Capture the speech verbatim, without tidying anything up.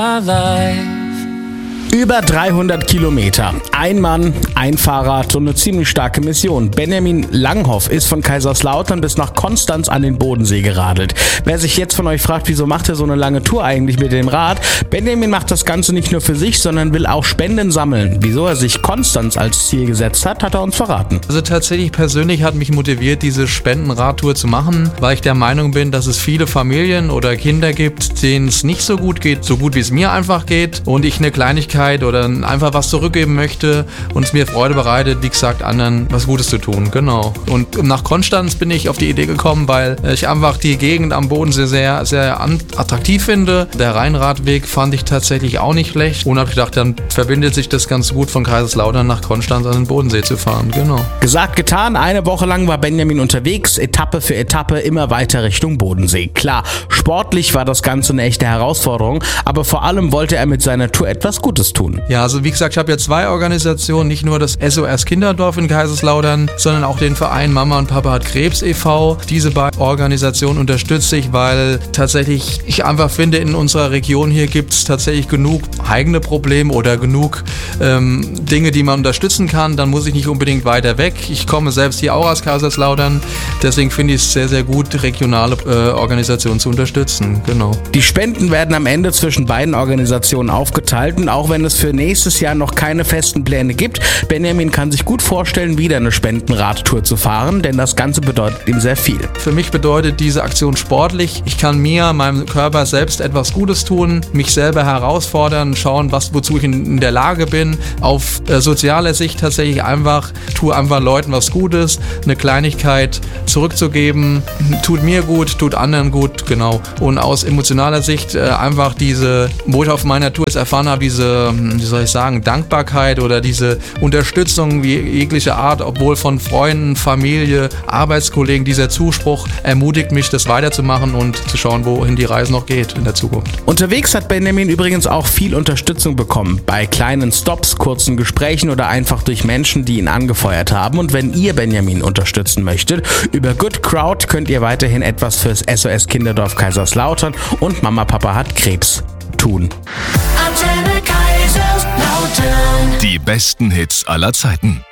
Über dreihundert Kilometer, ein Mann, ein Fahrrad und eine ziemlich starke Mission. Benjamin Langhoff ist von Kaiserslautern bis nach Konstanz an den Bodensee geradelt. Wer sich jetzt von euch fragt, wieso macht er so eine lange Tour eigentlich mit dem Rad? Benjamin macht das Ganze nicht nur für sich, sondern will auch Spenden sammeln. Wieso er sich Konstanz als Ziel gesetzt hat, hat er uns verraten. Also tatsächlich persönlich hat mich motiviert, diese Spendenradtour zu machen, weil ich der Meinung bin, dass es viele Familien oder Kinder gibt, denen es nicht so gut geht, so gut wie es mir einfach geht und ich eine Kleinigkeit oder einfach was zurückgeben möchte und es mir Freude bereitet, wie gesagt, anderen was Gutes zu tun, genau. Und nach Konstanz bin ich auf die Idee gekommen, weil ich einfach die Gegend am Bodensee sehr, sehr attraktiv finde. Der Rheinradweg fand ich tatsächlich auch nicht schlecht und habe gedacht, dann verbindet sich das ganz gut, von Kaiserslautern nach Konstanz an den Bodensee zu fahren, genau. Gesagt, getan, eine Woche lang war Benjamin unterwegs, Etappe für Etappe, immer weiter Richtung Bodensee. Klar, sportlich war das Ganze eine echte Herausforderung, aber vor allem wollte er mit seiner Tour etwas Gutes tun. Ja, also wie gesagt, ich habe ja zwei Organisationen, nicht nur das S O S Kinderdorf in Kaiserslautern, sondern auch den Verein Mama und Papa hat Krebs e V Diese beiden Organisationen unterstütze ich, weil tatsächlich ich einfach finde, in unserer Region hier gibt es tatsächlich genug eigene Probleme oder genug ähm, Dinge, die man unterstützen kann. Dann muss ich nicht unbedingt weiter weg. Ich komme selbst hier auch aus Kaiserslautern, deswegen finde ich es sehr, sehr gut, regionale äh, Organisationen zu unterstützen. Genau. Die Spenden werden am Ende zwischen beiden Organisationen aufgeteilt und auch wenn es für nächstes Jahr noch keine festen Pläne gibt, Benjamin kann sich gut vorstellen, wieder eine Spendenradtour zu fahren, denn das Ganze bedeutet ihm sehr viel. Für mich bedeutet diese Aktion sportlich. Ich kann mir, meinem Körper selbst etwas Gutes tun, mich selber herausfordern, schauen, was, wozu ich in, in der Lage bin. Auf äh, sozialer Sicht tatsächlich einfach, tue einfach Leuten was Gutes, eine Kleinigkeit zurückzugeben, tut mir gut, tut anderen gut, genau. Und aus emotionaler Sicht äh, einfach diese, wo ich auf meiner Tour es erfahren habe, diese, wie soll ich sagen, Dankbarkeit oder diese Unterstützung wie jeglicher Art, obwohl von Freunden, Familie, Arbeitskollegen, dieser Zuspruch ermutigt mich, das weiterzumachen und zu schauen, wohin die Reise noch geht in der Zukunft. Unterwegs hat Benjamin übrigens auch viel Unterstützung bekommen, bei kleinen Stops, kurzen Gesprächen oder einfach durch Menschen, die ihn angefeuert haben. Und wenn ihr Benjamin unterstützen möchtet, über Good Crowd könnt ihr weiterhin etwas fürs S O S Kinderdorf Kaiserslautern und Mama Papa hat Krebs tun. Die besten Hits aller Zeiten.